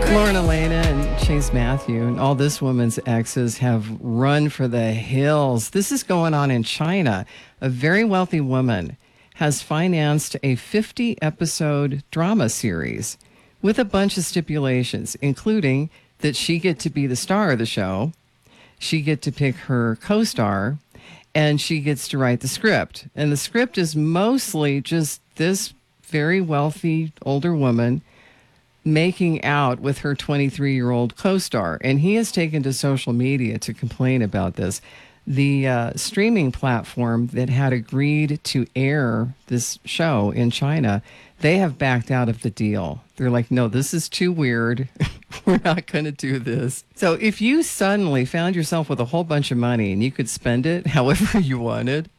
Lauren Elena and Chase Matthew and all this woman's exes have run for the hills. This is going on in China. A very wealthy woman has financed a 50-episode drama series with a bunch of stipulations, including that she get to be the star of the show, she get to pick her co-star, and she gets to write the script. And the script is mostly just this very wealthy older woman making out with her 23-year-old co-star. And he has taken to social media to complain about this. The streaming platform that had agreed to air this show in China, they have backed out of the deal. They're like, no, this is too weird. We're not going to do this. So if you suddenly found yourself with a whole bunch of money and you could spend it however you wanted,